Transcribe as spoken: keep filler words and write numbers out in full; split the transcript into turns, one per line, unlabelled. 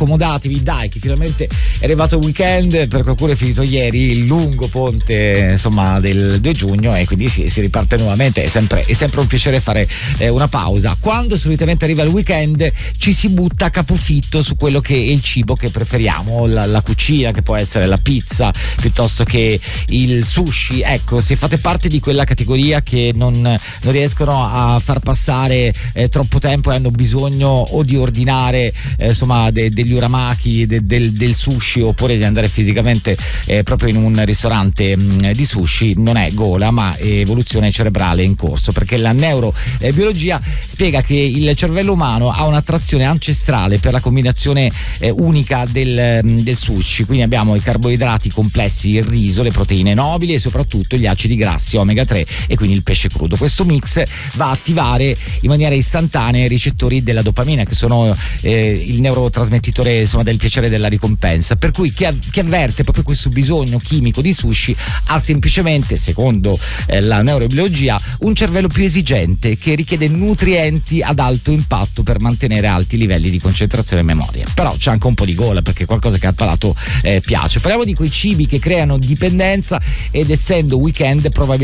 accomodatevi, dai, che finalmente è arrivato il weekend, per qualcuno è finito ieri il lungo ponte, insomma, del due giugno, e quindi si, si riparte nuovamente. È sempre, è sempre un piacere fare eh, una pausa. Quando solitamente arriva il weekend ci si butta a capofitto su quello che è il cibo che preferiamo, la, la cucina, che può essere la pizza piuttosto che il sushi. Ecco, se fate parte di quella categoria che non, non riescono a far passare eh, troppo tempo e hanno bisogno o di ordinare eh, insomma de, degli uramaki, de, del, del sushi, oppure di andare fisicamente eh, proprio in un ristorante mh, di sushi, non è gola ma è evoluzione cerebrale in corso, perché la neurobiologia spiega che il cervello umano ha un'attrazione ancestrale per la combinazione eh, unica del, del sushi. Quindi abbiamo i carboidrati complessi, il riso, le proteine nobili e soprattutto gli acidi grassi omega tre e quindi il pesce crudo. Questo mix va a attivare in maniera istantanea i ricettori della dopamina, che sono eh, il neurotrasmettitore, insomma, del piacere e della ricompensa, per cui chi, av- chi avverte proprio questo bisogno chimico di sushi ha semplicemente, secondo eh, la neurobiologia, un cervello più esigente che richiede nutrienti ad alto impatto per mantenere alti livelli di concentrazione e memoria. Però c'è anche un po' di gola, perché è qualcosa che al palato eh, piace. Parliamo di quei cibi che creano dipendenza ed essendo weekend probabilmente